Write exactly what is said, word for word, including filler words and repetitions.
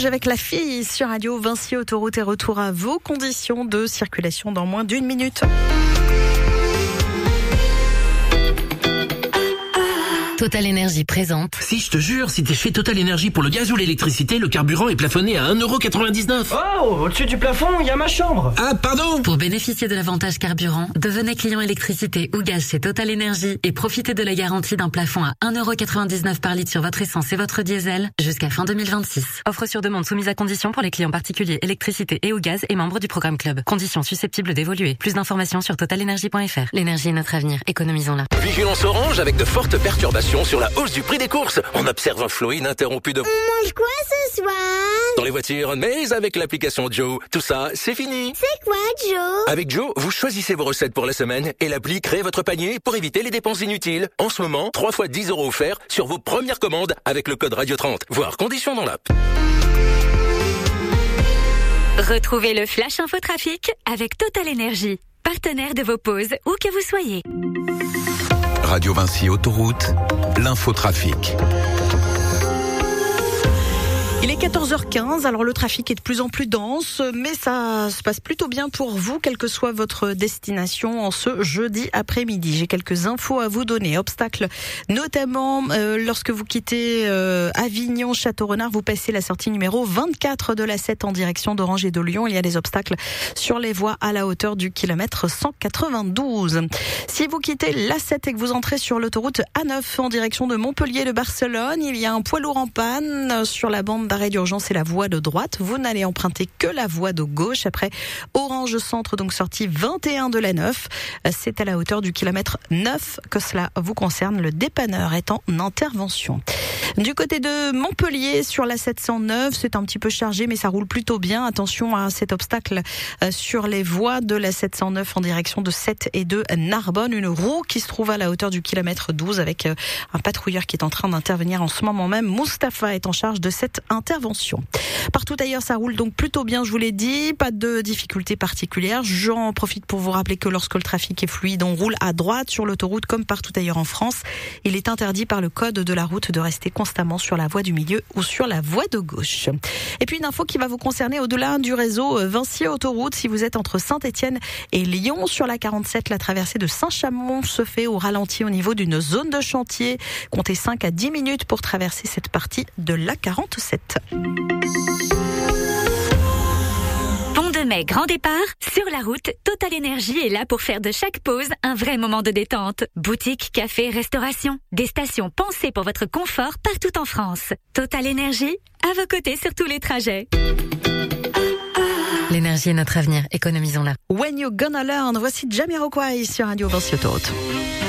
Sorange avec la fille sur Radio Vinci Autoroute et retour à vos conditions de circulation dans moins d'une minute. Total Énergie présente. Si, je te jure, si t'es chez Total Énergie pour le gaz ou l'électricité, le carburant est plafonné à un euro quatre-vingt-dix-neuf. Oh, au-dessus du plafond, il y a ma chambre. Ah, pardon. Pour bénéficier de l'avantage carburant, devenez client électricité ou gaz chez Total Énergie et profitez de la garantie d'un plafond à un euro quatre-vingt-dix-neuf par litre sur votre essence et votre diesel jusqu'à fin deux mille vingt-six. Offre sur demande soumise à condition pour les clients particuliers électricité et ou gaz et membres du programme Club. Conditions susceptibles d'évoluer. Plus d'informations sur total énergie point f r. L'énergie est notre avenir. Économisons-la. Vigilance orange avec de fortes perturbations sur la hausse du prix des courses. On observe un flot ininterrompu de... On mange quoi ce soir? Dans les voitures, mais avec l'application Joe. Tout ça, c'est fini. C'est quoi, Joe? Avec Joe, vous choisissez vos recettes pour la semaine et l'appli crée votre panier pour éviter les dépenses inutiles. En ce moment, trois fois dix euros offerts sur vos premières commandes avec le code Radio trente. Voir conditions dans l'app. Retrouvez le Flash Info Trafic avec Total Énergie, partenaire de vos pauses où que vous soyez. Radio Vinci Autoroute, l'infotrafic. Il est quatorze heures quinze, alors le trafic est de plus en plus dense, mais ça se passe plutôt bien pour vous, quelle que soit votre destination en ce jeudi après-midi. J'ai quelques infos à vous donner. Obstacles, notamment euh, lorsque vous quittez euh, Avignon, Château-Renard, vous passez la sortie numéro vingt-quatre de l'A sept en direction d'Orange et de Lyon. Il y a des obstacles sur les voies à la hauteur du kilomètre cent quatre-vingt-douze. Si vous quittez l'A sept et que vous entrez sur l'autoroute A neuf en direction de Montpellier de Barcelone, il y a un poids lourd en panne sur la bande d'arrêt d'urgence et la voie de droite. Vous n'allez emprunter que la voie de gauche. Après Orange Centre, donc sortie vingt et un de l'A neuf. C'est à la hauteur du kilomètre neuf que cela vous concerne. Le dépanneur est en intervention. Du côté de Montpellier, sur la sept cent neuf, c'est un petit peu chargé, mais ça roule plutôt bien. Attention à cet obstacle sur les voies de la sept cent neuf en direction de Sète et de Narbonne. Une roue qui se trouve à la hauteur du kilomètre douze avec un patrouilleur qui est en train d'intervenir en ce moment même. Mustapha est en charge de cette intervention. Partout ailleurs, ça roule donc plutôt bien, je vous l'ai dit. Pas de difficultés particulières. J'en profite pour vous rappeler que lorsque le trafic est fluide, on roule à droite sur l'autoroute comme partout ailleurs en France. Il est interdit par le code de la route de rester constamment sur la voie du milieu ou sur la voie de gauche. Et puis une info qui va vous concerner au-delà du réseau Vinci Autoroute. Si vous êtes entre Saint-Étienne et Lyon, sur la quarante-sept, la traversée de Saint-Chamond se fait au ralenti au niveau d'une zone de chantier. Comptez cinq à dix minutes pour traverser cette partie de la quarante-sept. Pont de Mai, grand départ. Sur la route, Total Énergie est là pour faire de chaque pause un vrai moment de détente. Boutique, café, restauration. Des stations pensées pour votre confort partout en France. Total Énergie, à vos côtés sur tous les trajets. L'énergie est notre avenir. Économisons-la. When You Gonna Learn, voici Jamiroquai sur Radio Vinci Autoroute.